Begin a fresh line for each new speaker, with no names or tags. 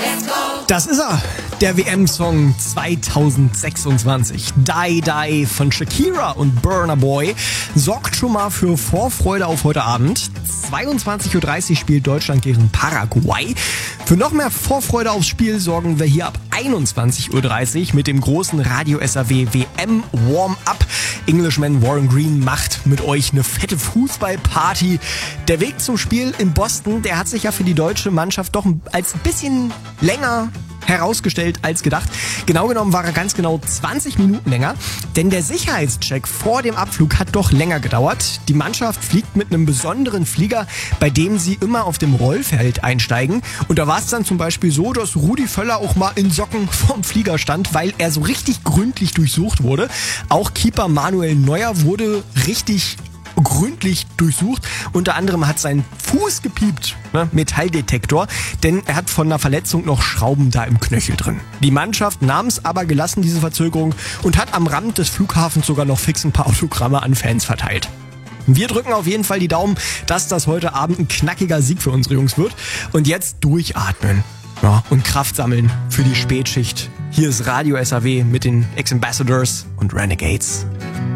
Das ist er, der WM-Song 2026. Die Die von Shakira und Burna Boy sorgt schon mal für Vorfreude auf heute Abend. 22.30 Uhr spielt Deutschland gegen Paraguay. Für noch mehr Vorfreude aufs Spiel sorgen wir hier ab 21.30 Uhr mit dem großen Radio SAW WM Warm-Up. Englishman Warren Green macht mit euch eine fette Fußballparty. Der Weg zum Spiel in Boston, der hat sich ja für die deutsche Mannschaft doch als ein bisschen länger herausgestellt als gedacht. Genau genommen war er ganz genau 20 Minuten länger, denn der Sicherheitscheck vor dem Abflug hat doch länger gedauert. Die Mannschaft fliegt mit einem besonderen Flieger, bei dem sie immer auf dem Rollfeld einsteigen. Und da war es dann zum Beispiel so, dass Rudi Völler auch mal in Socken vorm Flieger stand, weil er so richtig gründlich durchsucht wurde. Auch Keeper Manuel Neuer wurde richtig gründlich durchsucht. Unter anderem hat sein Fuß gepiept, Metalldetektor, denn er hat von einer Verletzung noch Schrauben da im Knöchel drin. Die Mannschaft nahm es aber gelassen, diese Verzögerung, und hat am Rand des Flughafens sogar noch fix ein paar Autogramme an Fans verteilt. Wir drücken auf jeden Fall die Daumen, dass das heute Abend ein knackiger Sieg für unsere Jungs wird. Und jetzt durchatmen und Kraft sammeln für die Spätschicht. Hier ist Radio SAW mit den Ex-Ambassadors und Renegades.